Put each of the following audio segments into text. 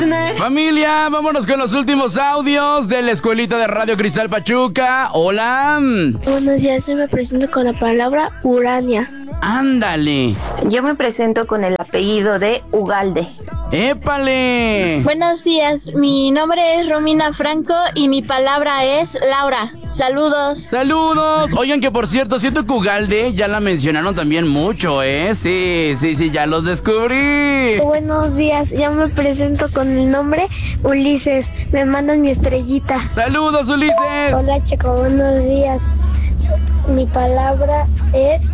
Familia, vámonos con los últimos audios de la escuelita de Radio Cristal Pachuca. Hola. Buenos días, yo me presento con la palabra urania. Ándale. Yo me presento con el apellido de Ugalde. ¡Épale! Buenos días, mi nombre es Romina Franco y mi palabra es Laura. Saludos. ¡Saludos! Oigan, que por cierto, siento que Ugalde ya la mencionaron también mucho, ¿eh? Sí, ya los descubrí. Buenos días, yo me presento con el nombre Ulises. Me mandan mi estrellita. ¡Saludos, Ulises! Hola, Checo, buenos días. Mi palabra es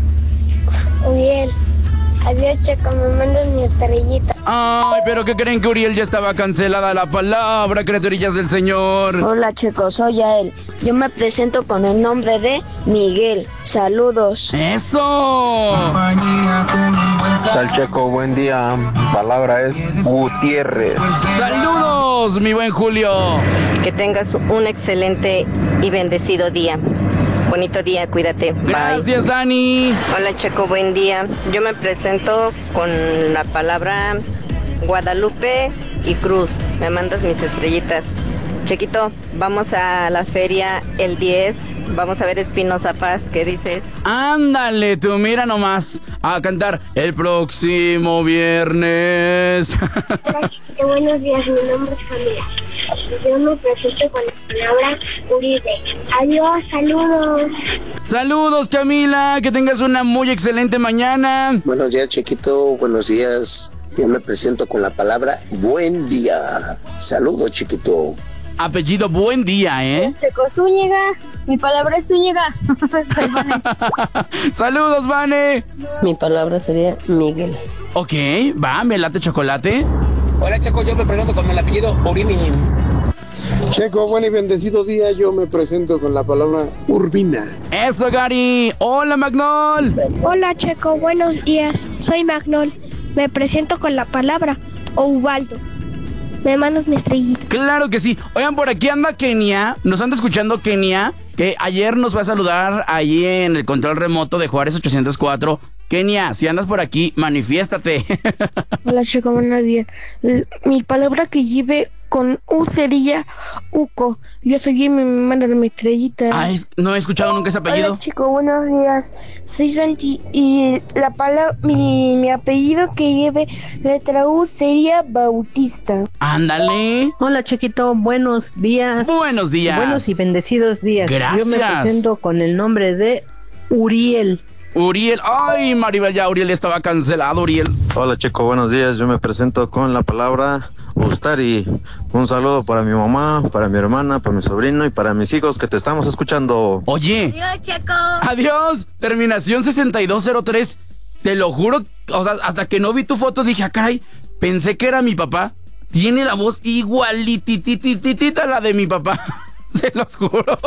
Uriel. Adiós, Checo, me mandan mi estrellita. Ay, pero ¿qué creen? Que Uriel ya estaba cancelada la palabra, criaturillas del Señor. Hola, chicos, soy Yael. Yo me presento con el nombre de Miguel. Saludos. ¡Eso! Tal Checo, buen día. Palabra es Gutiérrez. ¡Saludos, mi buen Julio! Que tengas un excelente y bendecido día. Bonito día, cuídate. Bye. Gracias, Dani. Hola, Checo, buen día. Yo me presento con la palabra Guadalupe y Cruz. Me mandas mis estrellitas. Chequito, vamos a la feria el 10. Vamos a ver Espinosa Paz. ¿Qué dices? Ándale, tú mira nomás a cantar el próximo viernes. Hola, Checo, buenos días. Mi nombre es Camila. Yo me presento con la palabra Uribe. Adiós, saludos. Saludos, Camila. Que tengas una muy excelente mañana. Buenos días, chiquito. Buenos días. Yo me presento con la palabra buen día. Saludos, chiquito. Apellido buen día, ¿eh? Checo Zúñiga, mi palabra es Zúñiga. Soy Vane. Saludos, Vane. Mi palabra sería Miguel. Ok, va, me late chocolate. Hola, Checo, yo me presento con el apellido Urini. Checo, buen y bendecido día. Yo me presento con la palabra Urbina. Eso, Gary. Hola, Magnol. Hola, Checo, buenos días. Soy Magnol. Me presento con la palabra Ubaldo. Me mandas mi estrellita. Claro que sí. Oigan, por aquí anda Kenia. Nos anda escuchando Kenia, que ayer nos fue a saludar allí en el control remoto de Juárez 804. Kenia, si andas por aquí, manifiéstate. Hola, Checo, buenos días. Mi palabra que lleve con U sería Uco. Yo soy Jimmy, me mandan mi estrellita. Ay, no he escuchado nunca ese apellido. Hola, Checo, buenos días. Soy Santi y la palabra, mi apellido que lleve letra U sería Bautista. Ándale. Hola, Chequito, buenos días. Buenos días. Buenos y bendecidos días. Gracias. Yo me presento con el nombre de Uriel. Uriel. Ay, Maribel, ya Uriel estaba cancelado, Uriel. Hola, Checo, buenos días. Yo me presento con la palabra Ustari. Un saludo para mi mamá, para mi hermana, para mi sobrino y para mis hijos que te estamos escuchando. Oye. Adiós, Checo. Adiós. Terminación 6203. Te lo juro, o sea, hasta que no vi tu foto dije, ah, caray, pensé que era mi papá. Tiene la voz igualititititita a la de mi papá. Se los juro.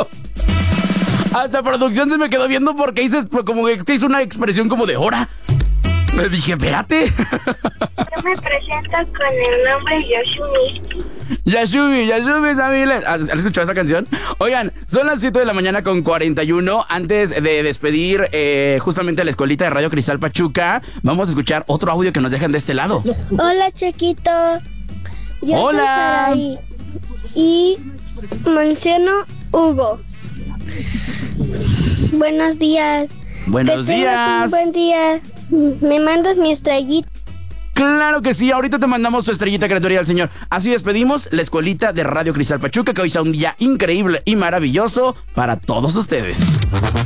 Hasta producción se me quedó viendo porque dices, como que hizo una expresión como de hora. Me dije, espérate. Yo me presento con el nombre Yashumi. Yashumi, Samile. ¿Has escuchado esa canción? Oigan, son las 7 de la mañana con 41. Antes de despedir justamente a la escuelita de Radio Cristal Pachuca, vamos a escuchar otro audio que nos dejan de este lado. Hola, Chequito. Yo Hola. soy Saraí y menciono Hugo. Buenos días. Buenos Que tengas días. un buen día. Me mandas mi estrellita. Claro que sí, ahorita te mandamos tu estrellita, criatura del Señor. Así despedimos la escuelita de Radio Cristal Pachuca, que hoy sea un día increíble y maravilloso para todos ustedes.